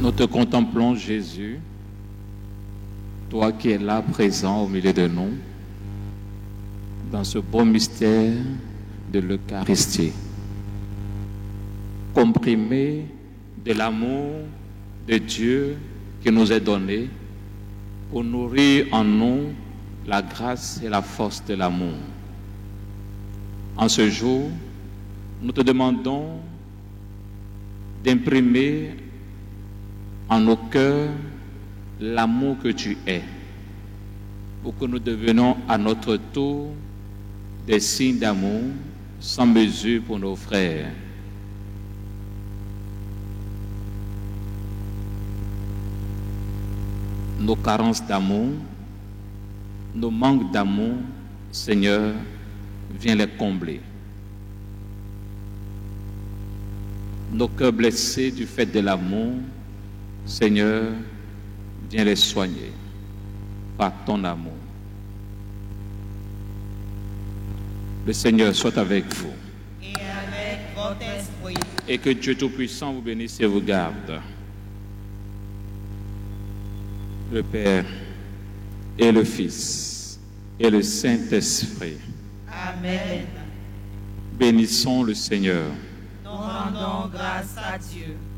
Nous te contemplons, Jésus, toi qui es là présent au milieu de nous, dans ce beau mystère de l'Eucharistie, comprimé de l'amour de Dieu qui nous est donné pour nourrir en nous la grâce et la force de l'amour. En ce jour, nous te demandons d'imprimer en nos cœurs l'amour que tu es, pour que nous devenions à notre tour des signes d'amour sans mesure pour nos frères. Nos carences d'amour, nos manques d'amour, Seigneur, viens les combler. Nos cœurs blessés du fait de l'amour, Seigneur, viens les soigner par ton amour. Le Seigneur soit avec vous. Et avec votre esprit. Et que Dieu Tout-Puissant vous bénisse et vous garde. Le Père et le Fils et le Saint-Esprit. Amen. Bénissons le Seigneur. Nous rendons grâce à Dieu.